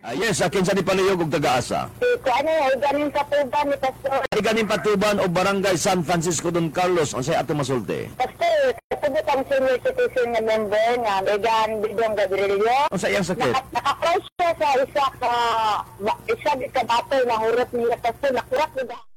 Yes, akin sa Dipaluyog ug taga-asa. Ano, ganin Katuban ni Pastor. Ay ganing Patuban o Barangay San Francisco Don Carlos unsay ato masulti? Pastor, kasabot ang senior citizen na member nga Megan Bidong Gabrielio. Unsay iyang sakit? Naka-close siya sa isa ka bato na hurot niya Pastor, nakurak na